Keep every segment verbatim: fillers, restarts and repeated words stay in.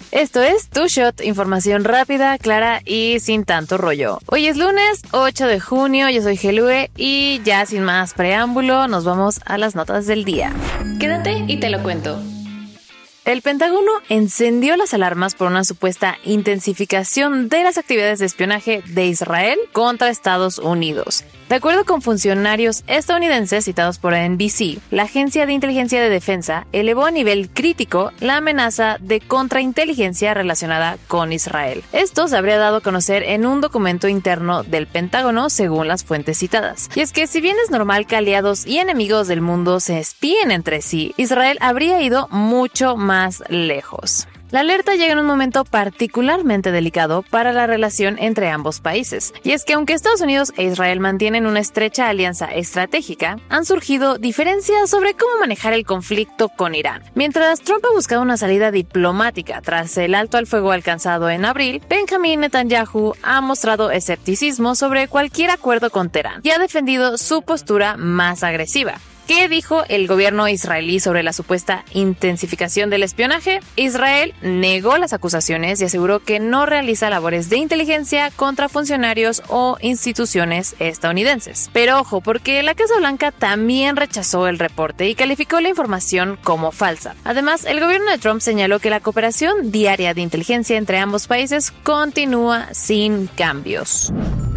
Esto es Two Shot, información rápida, clara y sin tanto rollo. Hoy es lunes ocho de junio, yo soy Gelue y ya sin más preámbulo nos vamos a las notas del día. Quédate y te lo cuento. El Pentágono encendió las alarmas por una supuesta intensificación de las actividades de espionaje de Israel contra Estados Unidos. De acuerdo con funcionarios estadounidenses citados por N B C, la Agencia de Inteligencia de Defensa elevó a nivel crítico la amenaza de contrainteligencia relacionada con Israel. Esto se habría dado a conocer en un documento interno del Pentágono, según las fuentes citadas. Y es que si bien es normal que aliados y enemigos del mundo se espíen entre sí, Israel habría ido mucho más lejos. La alerta llega en un momento particularmente delicado para la relación entre ambos países. Y es que aunque Estados Unidos e Israel mantienen una estrecha alianza estratégica, han surgido diferencias sobre cómo manejar el conflicto con Irán. Mientras Trump ha buscado una salida diplomática tras el alto al fuego alcanzado en abril, Benjamin Netanyahu ha mostrado escepticismo sobre cualquier acuerdo con Teherán y ha defendido su postura más agresiva. ¿Qué dijo el gobierno israelí sobre la supuesta intensificación del espionaje? Israel negó las acusaciones y aseguró que no realiza labores de inteligencia contra funcionarios o instituciones estadounidenses. Pero ojo, porque la Casa Blanca también rechazó el reporte y calificó la información como falsa. Además, el gobierno de Trump señaló que la cooperación diaria de inteligencia entre ambos países continúa sin cambios.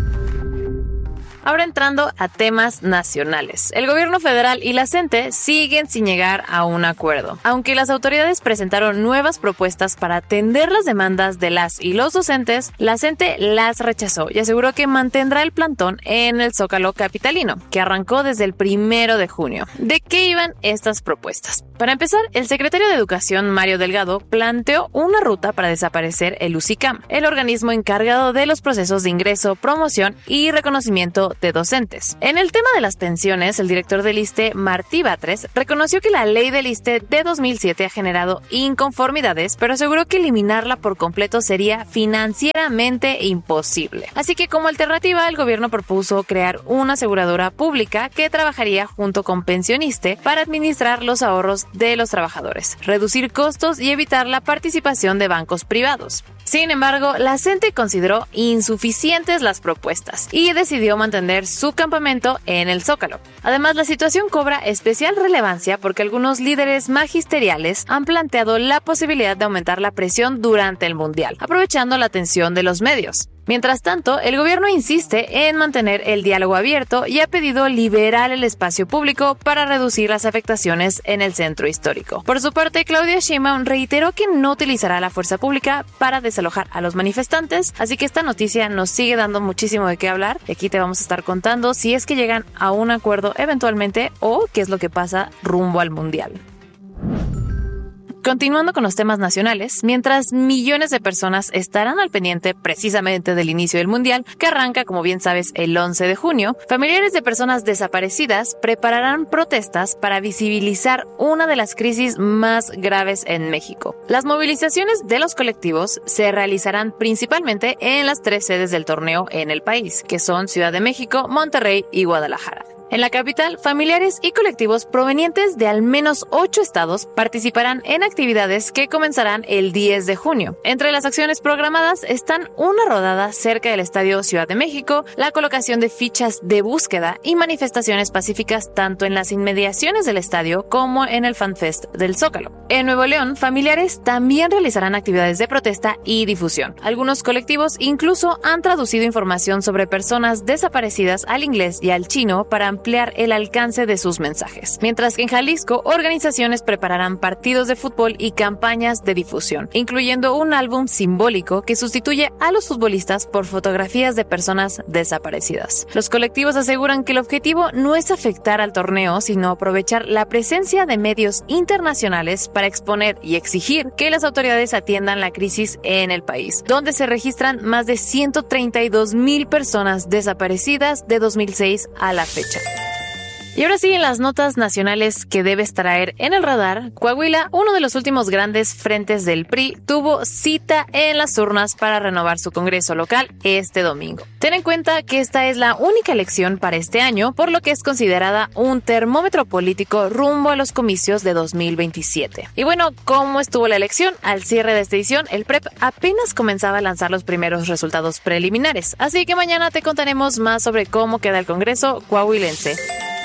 Ahora entrando a temas nacionales. El gobierno federal y la CENTE siguen sin llegar a un acuerdo. Aunque las autoridades presentaron nuevas propuestas para atender las demandas de las y los docentes, la CENTE las rechazó y aseguró que mantendrá el plantón en el Zócalo capitalino, que arrancó desde el primero de junio. ¿De qué iban estas propuestas? Para empezar, el secretario de Educación, Mario Delgado, planteó una ruta para desaparecer el U C I C A M, el organismo encargado de los procesos de ingreso, promoción y reconocimiento de docentes. En el tema de las pensiones, el director del ISSSTE, Martí Batres, reconoció que la ley del ISSSTE de dos mil siete ha generado inconformidades, pero aseguró que eliminarla por completo sería financieramente imposible. Así que como alternativa, el gobierno propuso crear una aseguradora pública que trabajaría junto con Pensioniste para administrar los ahorros de los trabajadores, reducir costos y evitar la participación de bancos privados. Sin embargo, la CENTE consideró insuficientes las propuestas y decidió mantener su campamento en el Zócalo. Además, la situación cobra especial relevancia porque algunos líderes magisteriales han planteado la posibilidad de aumentar la presión durante el Mundial, aprovechando la atención de los medios. Mientras tanto, el gobierno insiste en mantener el diálogo abierto y ha pedido liberar el espacio público para reducir las afectaciones en el centro histórico. Por su parte, Claudia Sheinbaum reiteró que no utilizará la fuerza pública para desalojar a los manifestantes, así que esta noticia nos sigue dando muchísimo de qué hablar. Aquí te vamos a estar contando si es que llegan a un acuerdo eventualmente o qué es lo que pasa rumbo al Mundial. Continuando con los temas nacionales, mientras millones de personas estarán al pendiente precisamente del inicio del Mundial, que arranca, como bien sabes, el once de junio, familiares de personas desaparecidas prepararán protestas para visibilizar una de las crisis más graves en México. Las movilizaciones de los colectivos se realizarán principalmente en las tres sedes del torneo en el país, que son Ciudad de México, Monterrey y Guadalajara. En la capital, familiares y colectivos provenientes de al menos ocho estados participarán en actividades que comenzarán el diez de junio. Entre las acciones programadas están una rodada cerca del Estadio Ciudad de México, la colocación de fichas de búsqueda y manifestaciones pacíficas tanto en las inmediaciones del estadio como en el FanFest del Zócalo. En Nuevo León, familiares también realizarán actividades de protesta y difusión. Algunos colectivos incluso han traducido información sobre personas desaparecidas al inglés y al chino para ampliar el alcance de sus mensajes. Mientras que en Jalisco, organizaciones prepararán partidos de fútbol y campañas de difusión, incluyendo un álbum simbólico que sustituye a los futbolistas por fotografías de personas desaparecidas. Los colectivos aseguran que el objetivo no es afectar al torneo, sino aprovechar la presencia de medios internacionales para exponer y exigir que las autoridades atiendan la crisis en el país, donde se registran más de ciento treinta y dos mil personas desaparecidas de dos mil seis a la fecha. Y ahora sí, en las notas nacionales que debes traer en el radar, Coahuila, uno de los últimos grandes frentes del P R I, tuvo cita en las urnas para renovar su congreso local este domingo. Ten en cuenta que esta es la única elección para este año, por lo que es considerada un termómetro político rumbo a los comicios de dos mil veintisiete. Y bueno, ¿cómo estuvo la elección? Al cierre de esta edición, el P R E P apenas comenzaba a lanzar los primeros resultados preliminares, así que mañana te contaremos más sobre cómo queda el congreso coahuilense.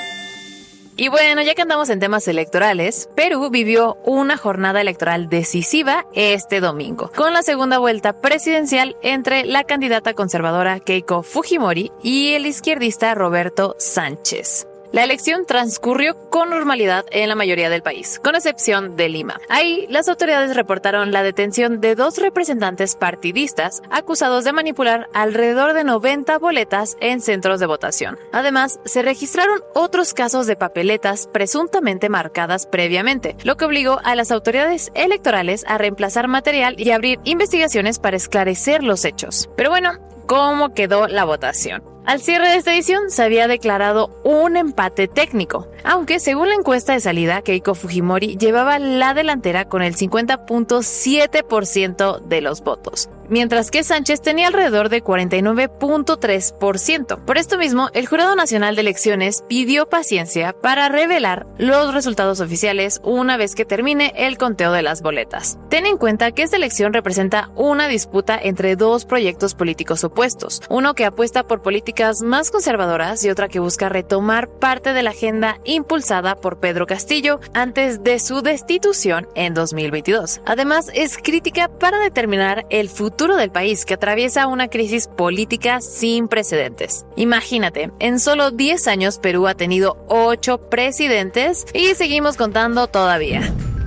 Y bueno, ya que andamos en temas electorales, Perú vivió una jornada electoral decisiva este domingo, con la segunda vuelta presidencial entre la candidata conservadora Keiko Fujimori y el izquierdista Roberto Sánchez. La elección transcurrió con normalidad en la mayoría del país, con excepción de Lima. Ahí, las autoridades reportaron la detención de dos representantes partidistas acusados de manipular alrededor de noventa boletas en centros de votación. Además, se registraron otros casos de papeletas presuntamente marcadas previamente, lo que obligó a las autoridades electorales a reemplazar material y abrir investigaciones para esclarecer los hechos. Pero bueno, ¿cómo quedó la votación? Al cierre de esta edición se había declarado un empate técnico, aunque según la encuesta de salida, Keiko Fujimori llevaba la delantera con el cincuenta punto siete por ciento de los votos, mientras que Sánchez tenía alrededor de cuarenta y nueve punto tres por ciento. Por esto mismo, el Jurado Nacional de Elecciones pidió paciencia para revelar los resultados oficiales una vez que termine el conteo de las boletas. Ten en cuenta que esta elección representa una disputa entre dos proyectos políticos opuestos, uno que apuesta por políticas más conservadoras y otra que busca retomar parte de la agenda impulsada por Pedro Castillo antes de su destitución en dos mil veintidós. Además, es crítica para determinar el futuro del país, que atraviesa una crisis política sin precedentes. Imagínate, en solo diez años Perú ha tenido ocho presidentes y seguimos contando todavía.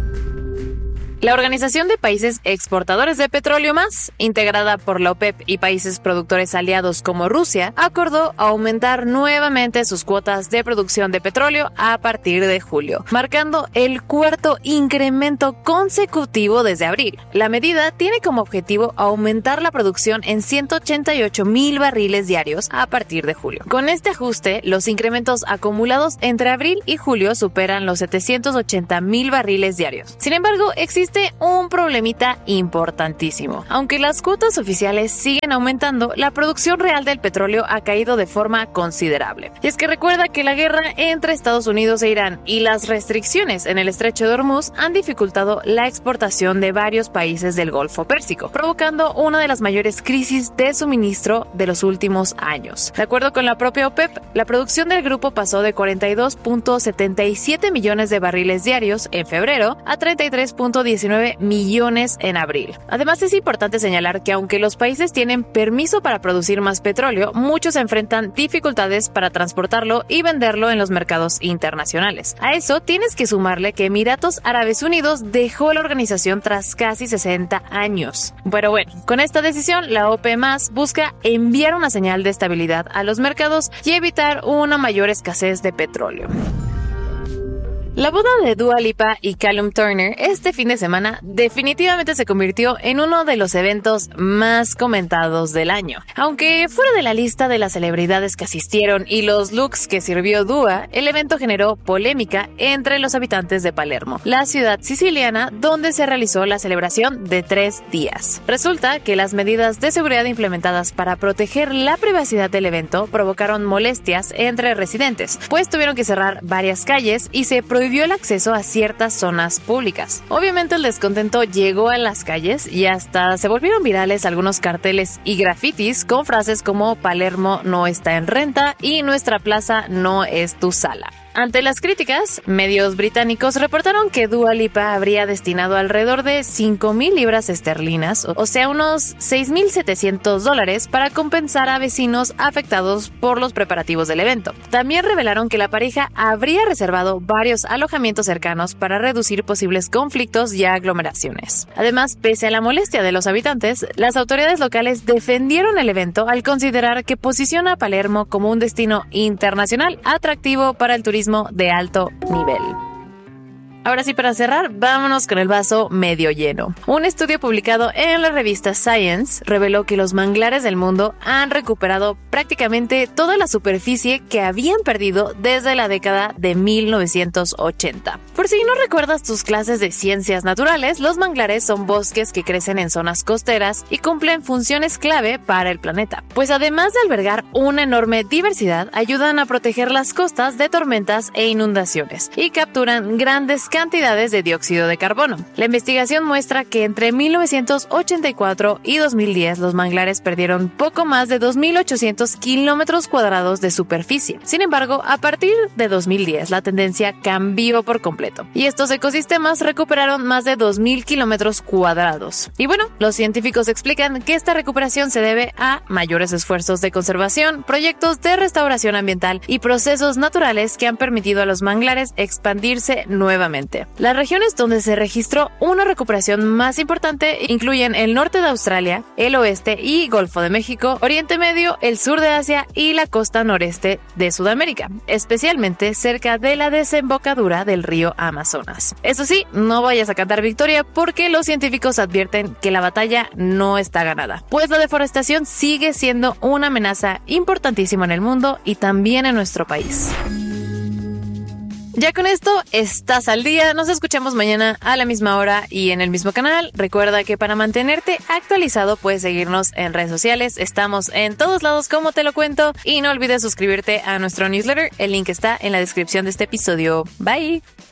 La Organización de Países Exportadores de Petróleo Más, integrada por la OPEP y países productores aliados como Rusia, acordó aumentar nuevamente sus cuotas de producción de petróleo a partir de julio, marcando el cuarto incremento consecutivo desde abril. La medida tiene como objetivo aumentar la producción en ciento ochenta y ocho mil barriles diarios a partir de julio. Con este ajuste, los incrementos acumulados entre abril y julio superan los setecientos ochenta mil barriles diarios. Sin embargo, existe un problemita importantísimo. Aunque las cuotas oficiales siguen aumentando, la producción real del petróleo ha caído de forma considerable. Y es que recuerda que la guerra entre Estados Unidos e Irán y las restricciones en el estrecho de Hormuz han dificultado la exportación de varios países del Golfo Pérsico, provocando una de las mayores crisis de suministro de los últimos años. De acuerdo con la propia OPEP, la producción del grupo pasó de cuarenta y dos punto setenta y siete millones de barriles diarios en febrero a treinta y tres punto diecinueve millones en abril. Además, es importante señalar que aunque los países tienen permiso para producir más petróleo, muchos enfrentan dificultades para transportarlo y venderlo en los mercados internacionales. A eso tienes que sumarle que Emiratos Árabes Unidos dejó la organización tras casi sesenta años. Pero bueno, con esta decisión, la OPEP más busca enviar una señal de estabilidad a los mercados y evitar una mayor escasez de petróleo. La boda de Dua Lipa y Callum Turner este fin de semana definitivamente se convirtió en uno de los eventos más comentados del año. Aunque fuera de la lista de las celebridades que asistieron y los looks que sirvió Dua, el evento generó polémica entre los habitantes de Palermo, la ciudad siciliana donde se realizó la celebración de tres días. Resulta que las medidas de seguridad implementadas para proteger la privacidad del evento provocaron molestias entre residentes, pues tuvieron que cerrar varias calles y se prohibió prohibió el acceso a ciertas zonas públicas. Obviamente el descontento llegó a las calles y hasta se volvieron virales algunos carteles y grafitis con frases como Palermo no está en renta y nuestra plaza no es tu sala. Ante las críticas, medios británicos reportaron que Dua Lipa habría destinado alrededor de cinco mil libras esterlinas, o sea unos seis mil setecientos dólares, para compensar a vecinos afectados por los preparativos del evento. También revelaron que la pareja habría reservado varios alojamientos cercanos para reducir posibles conflictos y aglomeraciones. Además, pese a la molestia de los habitantes, las autoridades locales defendieron el evento al considerar que posiciona a Palermo como un destino internacional atractivo para el turismo de alto nivel. Ahora sí, para cerrar, vámonos con el vaso medio lleno. Un estudio publicado en la revista Science reveló que los manglares del mundo han recuperado prácticamente toda la superficie que habían perdido desde la década de mil novecientos ochenta. Por si no recuerdas tus clases de ciencias naturales, los manglares son bosques que crecen en zonas costeras y cumplen funciones clave para el planeta, pues además de albergar una enorme diversidad, ayudan a proteger las costas de tormentas e inundaciones y capturan grandes cantidades de dióxido de carbono. La investigación muestra que entre mil novecientos ochenta y cuatro y dos mil diez los manglares perdieron poco más de dos mil ochocientos kilómetros cuadrados de superficie. Sin embargo, a partir de dos mil diez la tendencia cambió por completo y estos ecosistemas recuperaron más de dos mil kilómetros cuadrados. Y bueno, los científicos explican que esta recuperación se debe a mayores esfuerzos de conservación, proyectos de restauración ambiental y procesos naturales que han permitido a los manglares expandirse nuevamente. Las regiones donde se registró una recuperación más importante incluyen el norte de Australia, el oeste y Golfo de México, Oriente Medio, el sur de Asia y la costa noreste de Sudamérica, especialmente cerca de la desembocadura del río Amazonas. Eso sí, no vayas a cantar victoria porque los científicos advierten que la batalla no está ganada, pues la deforestación sigue siendo una amenaza importantísima en el mundo y también en nuestro país. Ya con esto estás al día, nos escuchamos mañana a la misma hora y en el mismo canal. Recuerda que para mantenerte actualizado puedes seguirnos en redes sociales, estamos en todos lados como te lo cuento y no olvides suscribirte a nuestro newsletter, el link está en la descripción de este episodio. Bye.